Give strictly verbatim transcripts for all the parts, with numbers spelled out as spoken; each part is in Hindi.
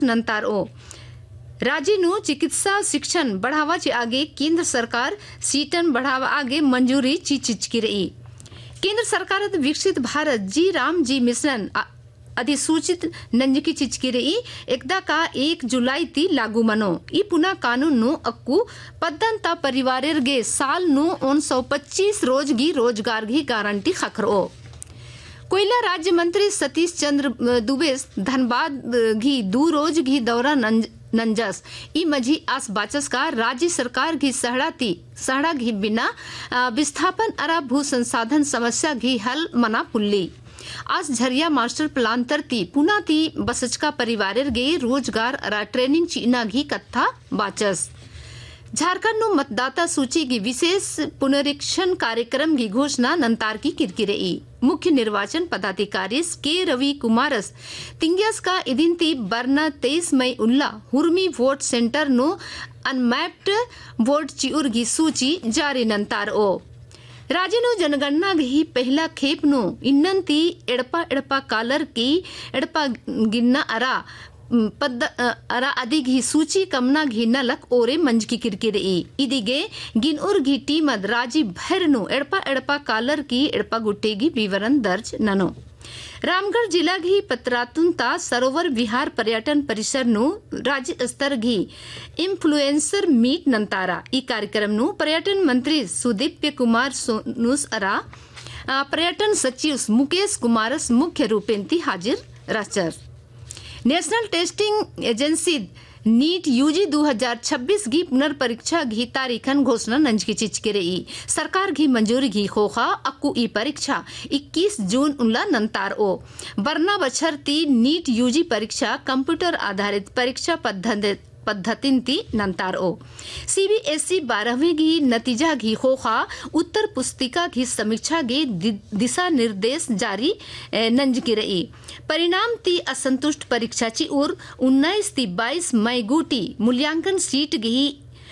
नंतर ओ राज्य नु चिकित्सा शिक्षण बढ़ावा चे आगे केंद्र सरकार सीटन बढ़ावा आगे मंजूरी ची चिच की रही। केंद्र सरकार विकसित भारत जी राम जी मिशन अधिसूचित नंजकी चिच की रही एकदा का एक जुलाई ती लागू मनो ई पुनः कानून नु अक्कू पद्दंता परिवारेर गे साल नु उन सौ पच्चीस रोज गी रोजगार गी गारंटी खखरो। कोयला राज्य मंत्री सतीश चंद्र दुबे धनबाद घी दू रोज घी दौरा नंज नंजस ई मझी आस बाचस का राज्य सरकार घी सहड़ाती सहड़ा घी बिना विस्थापन अरा भू संसाधन समस्या घी हल मना पुल्ली। आज झरिया मास्टर प्लान तरती पुनाती बसचका परिवारेर गे रोजगार अरा ट्रेनिंग चीना घी कत्था बाचस। झारखंड नु मतदाता सूची की विशेष पुनरीक्षण कार्यक्रम की घोषणा नंतार की किरकिरे। मुख्य निर्वाचन पदाधिकारी के रवि कुमारस तिंग्यस का इदिंती बरना तेईस मई उल्ला हुर्मी वोट सेंटर नु अनमैप्ड वोट चिउर की सूची जारी नंतार ओ राज्य नु जनगणना घी पहला खेप नु इन्नंती एड़पा एड़पा कालर की एड़पा गिन्ना अरा पद अरा अदी घी सूची कमना घी नलक ओरे मंज की किरकिरे इदिगे गिनउर घी टीमद राजी भैरनु एड़पा एड़पा कालर की एड़पा गुट्टे घी विवरण दर्ज ननो। रामगढ़ जिला घी पतरातुनता सरोवर विहार पर्यटन परिसर नु राज्य स्तर घी इन्फ्लुएंसर मीट नंतारा ई कार्यक्रम नु पर्यटन मंत्री सुदीप्य कुमार सोनुस अरा पर्यटन सचिव मुकेश कुमारस मुख्य रूपेंती हाजिर रचर। National testing agency NEET UG दो हज़ार छब्बीस की पुनर्परीक्षा घी तारीखन घोषणा नंज की चिच के रही सरकार घी मंजूरी घी खोखा अक्कू ई परीक्षा इक्कीस जून उल्ला नंतार ओ बरना बछर ती नीट यूजी परीक्षा कंप्यूटर आधारित परीक्षा पद्धति पद्धतिंती नंतार ओ सीबीएसई बारहवीं की नतीजा घी खोखा उत्तर पुस्तिका की समीक्षा गे दिशा निर्देश जारी नंज की रही परिणाम ती असंतुष्ट परीक्षा ची और उन्नीस ती बाईस मई गुटी मूल्यांकन सीट गी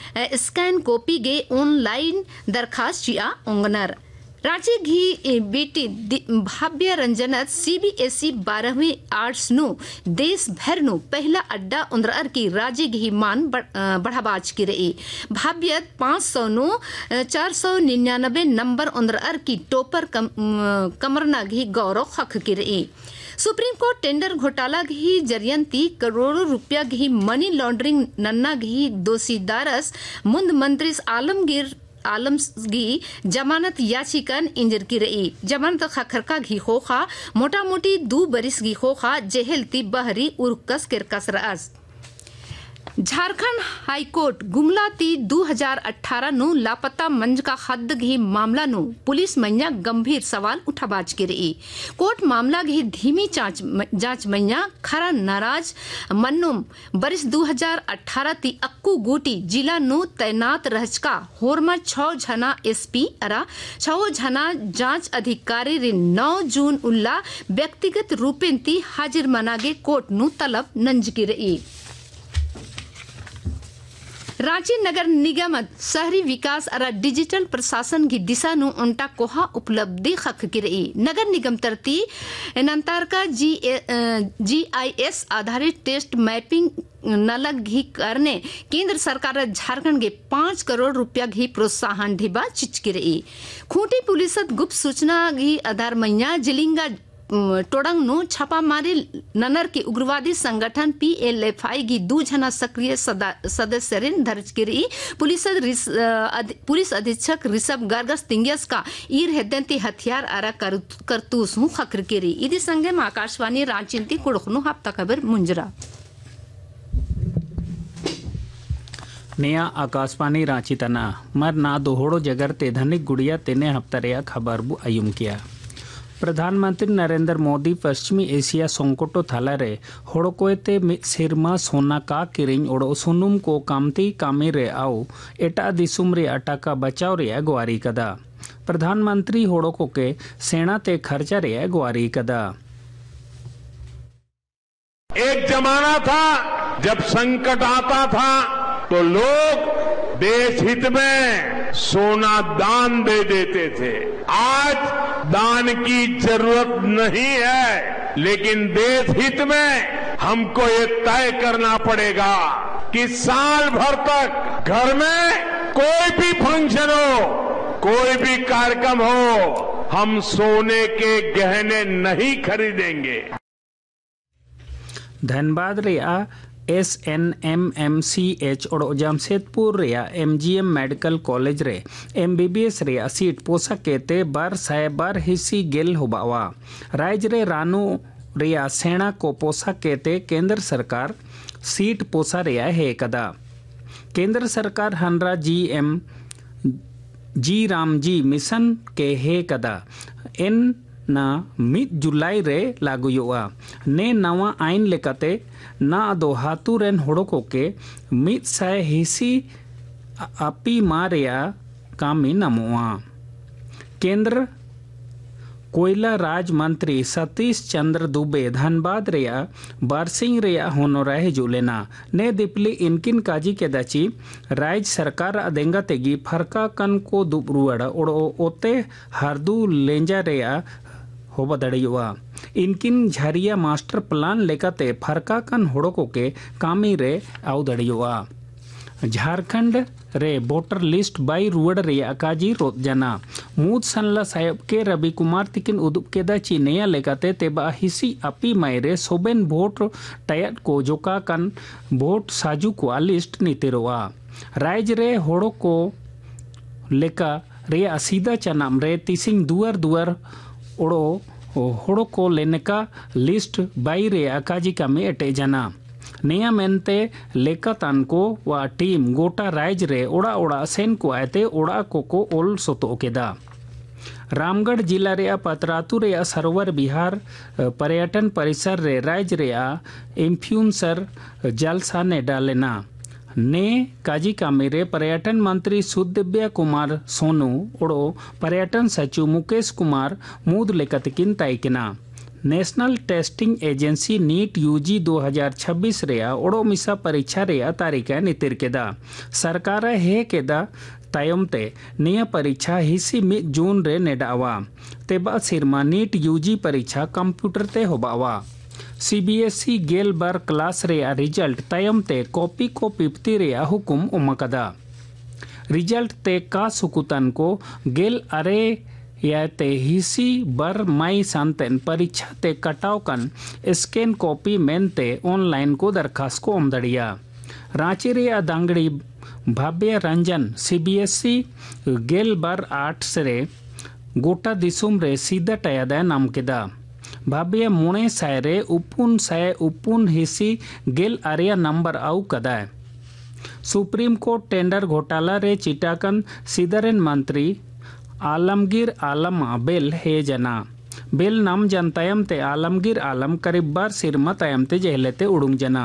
स्कैन कॉपी गे ऑनलाइन दरखास्त चिया ओंगनर रांची घी बेटी भाव्य रंजनत सीबीएसई बारहवीं आर्ट्स नु देश भर नु पहला अड्डा उन्द्रर की राज्य घी मान बढ़ाबाज की रही भाव्यत पाँच सौ नु चार सौ निन्यानबे नंबर उन्द्रर की टोपर कम, कमरना घी गौरव हक की रही। सुप्रीम कोर्ट टेंडर घोटाला घी जरियंती करोड़ों रुपया घी मनी लॉन्ड्रिंग नन्ना घी दोषीदारस मुंद मंत्री आलमगीर आलमगी जमानत याचिकन इंजर की रही जमानत खखरका घी खोखा मोटा मोटी दो बरिस घी खोखा जेहलती बहरी उर्कस किरकस रास। झारखंड हाईकोर्ट गुमला ती दो हज़ार अठारह नु लापता मंज का हद घी मामला नु पुलिस मैया गंभीर सवाल उठाबाज की रही कोर्ट मामला घी धीमी जांच जांच मैया खरा नाराज मन्नुम बरिस दो हज़ार अठारह ती अक्कू गोटी जिला नु तैनात रहचका होरमा छह झना एसपी अरा छह झना जांच अधिकारी रे नौ जून उल्ला व्यक्तिगत रूपें ती हाजिर मनागे कोर्ट नु तलब नंज की रही। रांची नगर निगम शहरी विकास और डिजिटल प्रशासन की दिशा नु उनटा कोहा उपलब्धि खख की रही नगर निगम तरती नंतर का जी जी आई एस आधारित टेस्ट मैपिंग नलग घी करने केंद्र सरकार झारखंड के पाँच करोड़ रुपया घी प्रोत्साहन ढिबा चिच की रही खूंटी पुलिस गुप्त सूचना घी आधार मैया जिलिंगा टोडंग नु छापामारी ननर के उग्रवादी संगठन पीएलएफआई की दो जना सक्रिय सदस्य ऋण दर्ज की पुलिस पुलिस अधीक्षक ऋषभ गर्गस तिंगस का ईर हेदंती हथियार आरा करतूस हूँ खकर की इदी संगे आकाशवाणी रांची कुड़खनु हफ्ता खबर मुंजरा नया आकाशवाणी रांची तना मर ना दोहड़ो जगर ते धनिक गुड़िया तेने हफ्ता रेया खबर बु आयुम किया प्रधानमंत्री नरेंद्र मोदी पश्चिमी एशिया संकटो थालारे होड़कोते सिरमा सोना का किरिंग ओड़ो सुनुम को कामती कामी रे आओ एटा दिसुम रे अटाका बचाव रे गुआरी कदा प्रधानमंत्री होड़को के सेना ते खर्चा रे गुआरी कदा। एक जमाना था जब संकट आता था तो लोग देश हित में सोना दान दे देते थे। आज दान की जरूरत नहीं है, लेकिन देश हित में हमको ये तय करना पड़ेगा कि साल भर तक घर में कोई भी फंक्शन हो, कोई भी कार्यक्रम हो, हम सोने के गहने नहीं खरीदेंगे। धनबाद रेया S N M M C H और जमशेदपुर रेया M G M medical college रे एम बी बी एस रेया सीट पोसा केते बार साय बार हिस्सी गेल होबावा राज रे रानू रेया सेना को पोसा केते केंद्र सरकार सीट पोसा रेया है कदा केंद्र सरकार हनरा G M G Ram ji mission के हे कदा एन ना मिद जुलाई रे लागुयोआ ने नवा आइन लेकाते ना दो हातु रेन होड़को के मिद साय हिसी अपी मारिया कामी नमोआ केंद्र कोयला राज मंत्री सतीश चंद्र दुबे धनबाद रेया बारसिंग रेया होनोरा हिजुलेना ने दिपली इनकिन काजी के दची राज सरकार अदेंगा तेगी फरका कन को दुबरुआड़ा ओड़ो ओते हरदू लेंजा रेया होबा दड़ियुआ इनकिन झरिया मास्टर प्लान लेकाते फरका कन होड़को के कामी रे आउ दड़ियुआ झारखंड रे वोटर लिस्ट बाई रुवड़ रे अकाजी रोत जना मूद सनला साहेब के रवि कुमार तिकिन उदुप केदा चीनेया लेकाते तेबा हिसी अपी मायरे सोबेन वोट टयट को जोका कन वोट साजू को लिस्ट नीतिरोआ राज रे होड़ो को लेका रे असीदा चनाम रे तिसिंग दुआर दुआर ओड़ो होड़ो को लेने का लिस्ट बाई रे अकाजी का में एटे जना नेया मेनते लेका तान को वा टीम गोटा राइज रे ओड़ा ओड़ा सेन को आते ओड़ा को को ओल सोतो केदा रामगढ़ जिला रे पतरातु रे सरोवर बिहार पर्यटन परिसर रे राइज रे इन्फ्लुएंसर जलसा ने डालेना ने काजी कामेरे पर्यटन मंत्री सुदिव्या कुमार सोनू ओड़ो पर्यटन सचिव Mukesh Kumar मूद लेकतकिन ताइकिना national testing agency NEET UG दो हज़ार छब्बीस रेया ओड़ो मिसा परीक्षा रेया तारीखा नितिर केदा सरकार हे केदा तायमते निया परीक्षा हिसी मिद जून रे नेडावा तेबा सिरमा नीट यूजी परीक्षा कंप्यूटर ते होबावा सीबीएसई गेल बार क्लास रेया रिजल्ट तायमते कॉपी को पिप्ती रेया हुकुम उमकदा रिजल्ट ते का सुकुतन को गेल अरे याते हिसी बर माई सांतेन परीक्षा ते कटाव कन स्कैन कॉपी मेनते ऑनलाइन को दरखास्त को अमदड़िया रांची रे दांगड़ी भाव्य रंजन सीबीएसई गेल बार आठ से गोटा दिसुम रे सीधा टयादा नाम केदा भाव्य मुणे सायरे उपुन साय उपुन हिसी गेल आरिया नंबर आउ कदा सुप्रीम कोर्ट टेंडर घोटाला रे चिटाकन सीधरेन मंत्री आलमगीर आलम बेल हे जना बेल नाम जन तयमते आलमगीर आलम करीब बार सिरमा तयमते जहलेते उड़ुंग जना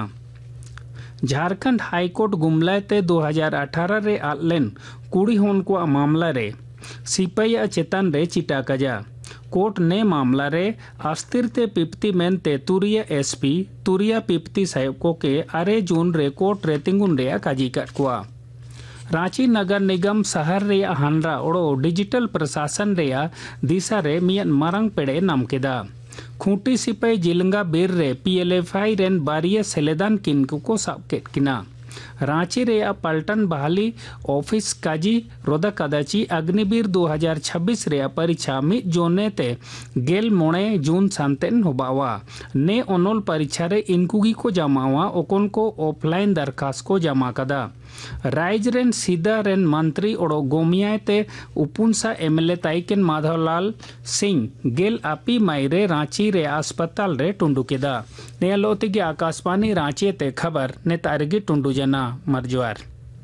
झारखंड हाईकोर्ट गुमलाते दो हज़ार अठारह रे आलेन कुड़ी होन को मामला रे सिपाही चेतन रे चिटाकजा कोर्ट ने मामला रे अस्थिरते पिप्ती मेनते तुरिया एसपी तुरिया पिप्ती साहेब को के अरे जून रे कोर्ट रे तिंगुन रे काजी कटकुआ रांची नगर निगम शहर रे हनरा ओड़ो डिजिटल प्रशासन रे दिशा रे मियन मारंग पेड़े नाम केदा खूंटी सिपाही जिलंगा बीर रे पीएलएफआई रेन बारिया सेलेदान किन को साब केट किना रांची रे पलटन बहाली ऑफिस काजी रोदा कदाची अग्निवीर दो हज़ार छब्बीस रे परीक्षा मिद जोने ते गेल मोणे जून सांतेन होबावा ने ओनोल परीक्षा रे इनकुगी को जमावा ओकोन को ऑफलाइन दरखास्त को जमा कदा राइज रेन सीधा रेन मंत्री ओड़ो गोमिया ते उपुनसा एमएलए ताइकेन माधवलाल सिंह गेल आपी मायरे रांची रे अस्पताल रे टुंडू केदा ने लोतिगे आकाशवाणी रांची ते खबर ने तारगी टुंडू जना मरजुआर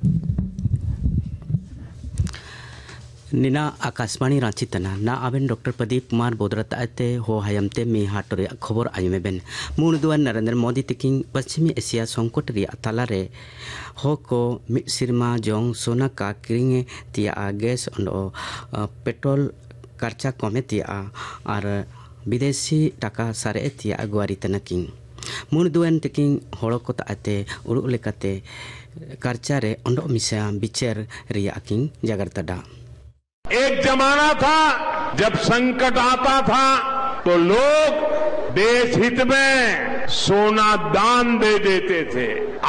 निना आकाशवाणी रांची तना ना आबेन डॉक्टर प्रदीप कुमार बोदरत आते हो हायमते मी हाटरे खबर आयुमे बेन मुनदुआन नरेंद्र मोदी तकिन पश्चिमी एशिया संकट रे तालारे हो को मिसिरमा जोंग सोना का किरिंगे तिया गैस अंडो पेट्रोल खर्चा कमे तिया और विदेशी टाका सारे तिया गुआरी तनकिन मुनदुआन तकिन होड़ो को ताते उड़ु लेकाते खर्चा रे अंडो मिसा बिचर रिया किन जागरतडा एक जमाना था जब संकट आता था तो लोग देश हित में सोना दान दे देते थे।